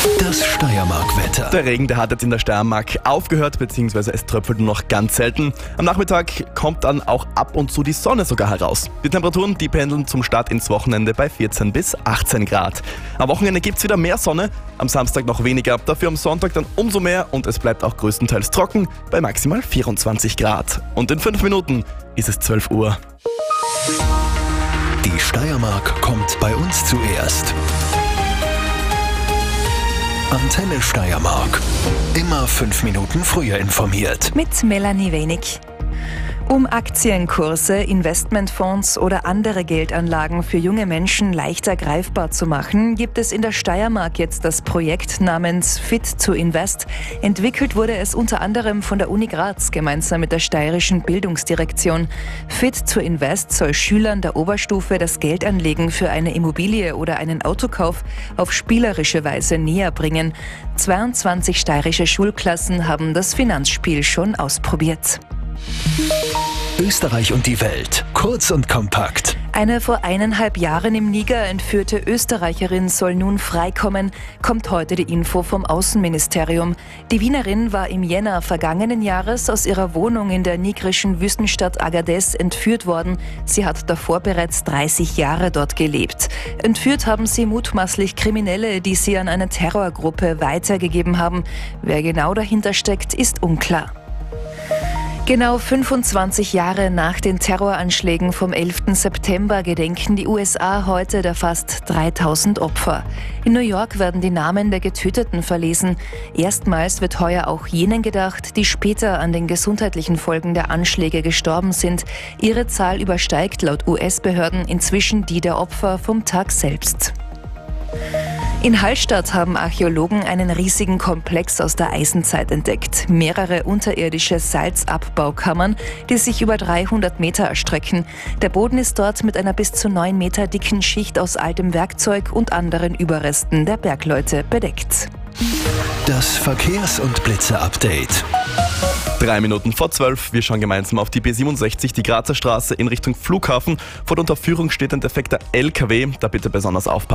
Das Steiermark-Wetter. Der Regen, der hat jetzt in der Steiermark aufgehört, beziehungsweise es tröpfelt nur noch ganz selten. Am Nachmittag kommt dann auch ab und zu die Sonne sogar heraus. Die Temperaturen, die pendeln zum Start ins Wochenende bei 14 bis 18 Grad. Am Wochenende gibt es wieder mehr Sonne, am Samstag noch weniger, dafür am Sonntag dann umso mehr und es bleibt auch größtenteils trocken bei maximal 24 Grad. Und in 5 Minuten ist es 12 Uhr. Die Steiermark kommt bei uns zuerst. Antenne Steiermark. Immer 5 Minuten früher informiert. Mit Melanie Wenig. Um Aktienkurse, Investmentfonds oder andere Geldanlagen für junge Menschen leichter greifbar zu machen, gibt es in der Steiermark jetzt das Projekt namens Fit to Invest. Entwickelt wurde es unter anderem von der Uni Graz gemeinsam mit der steirischen Bildungsdirektion. Fit to Invest soll Schülern der Oberstufe das Geldanlegen für eine Immobilie oder einen Autokauf auf spielerische Weise näher bringen. 22 steirische Schulklassen haben das Finanzspiel schon ausprobiert. Österreich und die Welt. Kurz und kompakt. Eine vor 1,5 Jahren im Niger entführte Österreicherin soll nun freikommen, kommt heute die Info vom Außenministerium. Die Wienerin war im Jänner vergangenen Jahres aus ihrer Wohnung in der nigerischen Wüstenstadt Agadez entführt worden. Sie hat davor bereits 30 Jahre dort gelebt. Entführt haben sie mutmaßlich Kriminelle, die sie an eine Terrorgruppe weitergegeben haben. Wer genau dahinter steckt, ist unklar. Genau 25 Jahre nach den Terroranschlägen vom 11. September gedenken die USA heute der fast 3000 Opfer. In New York werden die Namen der Getöteten verlesen. Erstmals wird heuer auch jenen gedacht, die später an den gesundheitlichen Folgen der Anschläge gestorben sind. Ihre Zahl übersteigt laut US-Behörden inzwischen die der Opfer vom Tag selbst. In Hallstatt haben Archäologen einen riesigen Komplex aus der Eisenzeit entdeckt. Mehrere unterirdische Salzabbaukammern, die sich über 300 Meter erstrecken. Der Boden ist dort mit einer bis zu 9 Meter dicken Schicht aus altem Werkzeug und anderen Überresten der Bergleute bedeckt. Das Verkehrs- und Blitze-Update. 3 Minuten vor 12. Wir schauen gemeinsam auf die B67, die Grazer Straße in Richtung Flughafen. Vor der Unterführung steht ein defekter LKW, da bitte besonders aufpassen.